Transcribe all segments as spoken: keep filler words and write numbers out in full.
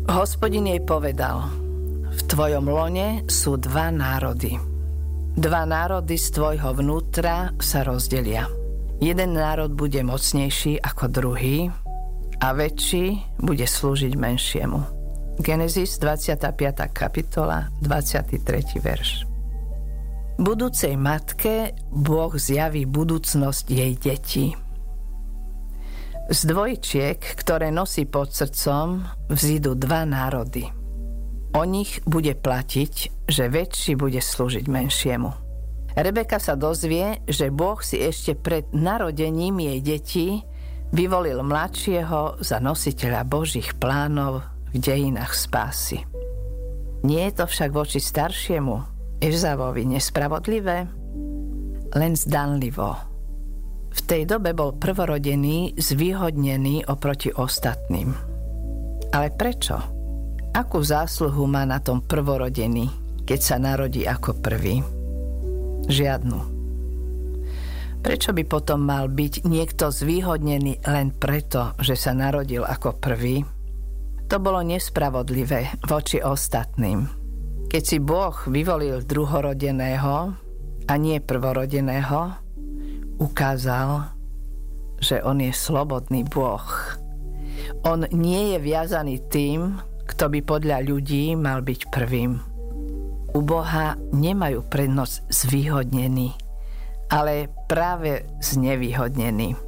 Hospodin jej povedal: v tvojom lone sú dva národy. Dva národy z tvojho vnútra sa rozdelia. Jeden národ bude mocnejší ako druhý a väčší bude slúžiť menšiemu. Genesis dvadsiata piata kapitola, dvadsiaty tretí verš. Budúcej matke Boh zjaví budúcnosť jej detí. Z dvojčiek, ktoré nosí pod srdcom, vzídu dva národy. O nich bude platiť, že väčší bude slúžiť menšiemu. Rebeka sa dozvie, že Boh si ešte pred narodením jej detí vyvolil mladšieho za nositeľa Božích plánov v dejinách spásy. Nie je to však voči staršiemu, Ezavovi, nespravodlivé? Len zdanlivo. V tej dobe bol prvorodený zvýhodnený oproti ostatným. Ale prečo? Akú zásluhu má na tom prvorodený, keď sa narodí ako prvý? Žiadnu. Prečo by potom mal byť niekto zvýhodnený len preto, že sa narodil ako prvý? To bolo nespravodlivé voči ostatným. Keď si Boh vyvolil druhorodeného a nie prvorodeného, ukázal, že on je slobodný Boh. On nie je viazaný tým, kto by podľa ľudí mal byť prvým. U Boha nemajú prednosť zvýhodnení, ale práve znevýhodnení.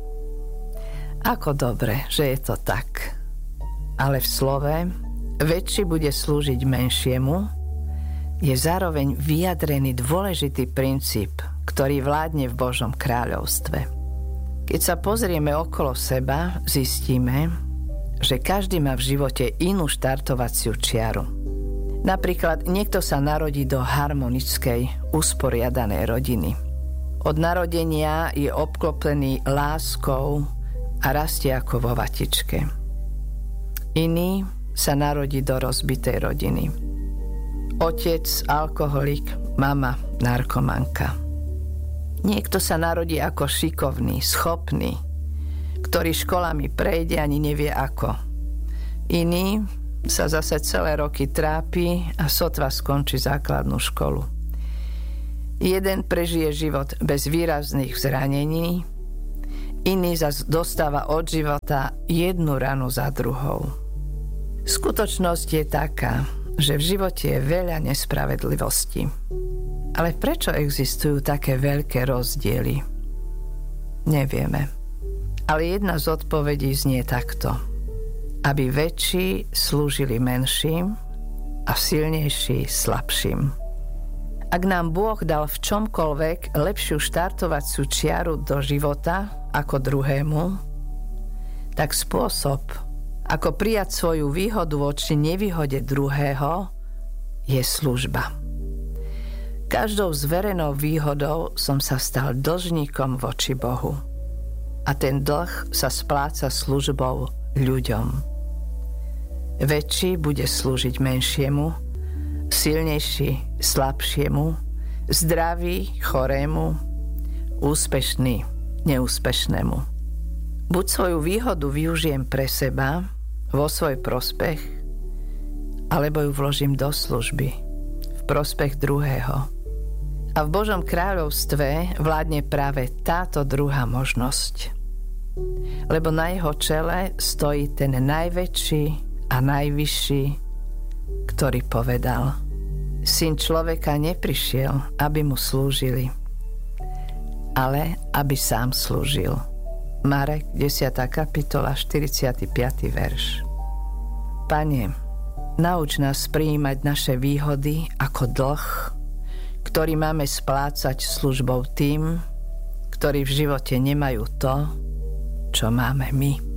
Ako dobre, že je to tak. Ale v slove väčší bude slúžiť menšiemu je zároveň vyjadrený dôležitý princíp, ktorý vládne v Božom kráľovstve. Keď sa pozrieme okolo seba, zistíme, že každý má v živote inú štartovaciu čiaru. Napríklad niekto sa narodí do harmonickej, usporiadanej rodiny. Od narodenia je obklopený láskou a rastie ako vo vatičke. Iný sa narodí do rozbitej rodiny. Otec alkoholik, mama narkomanka. Niekto sa narodí ako šikovný, schopný, ktorý školami prejde, ani nevie ako. Iný sa zase celé roky trápi a sotva skončí základnú školu. Jeden prežije život bez výrazných zranení, iný zase dostáva od života jednu ranu za druhou. Skutočnosť je taká, že v živote je veľa nespravedlivosti. Ale prečo existujú také veľké rozdiely? Nevieme. Ale jedna z odpovedí znie takto. Aby väčší slúžili menším a silnejší slabším. Ak nám Boh dal v čomkoľvek lepšiu štartovaciu čiaru do života ako druhému, tak spôsob, ako prijať svoju výhodu voči nevýhode druhého, je služba. Každou zverenou výhodou som sa stal dlžníkom voči Bohu. A ten dlh sa spláca službou ľuďom. Väčší bude slúžiť menšiemu, silnejší slabšiemu, zdravý chorému, úspešný neúspešnému. Buď svoju výhodu využijem pre seba, vo svoj prospech, alebo ju vložím do služby v prospech druhého. A v Božom kráľovstve vládne práve táto druhá možnosť. Lebo na jeho čele stojí ten najväčší a najvyšší, ktorý povedal: Syn človeka neprišiel, aby mu slúžili, ale aby sám slúžil. Marek desiata kapitola, štyridsiaty piaty verš. Pane, nauč nás prijímať naše výhody ako dlh, ktorý máme splácať službou tým, ktorí v živote nemajú to, čo máme my.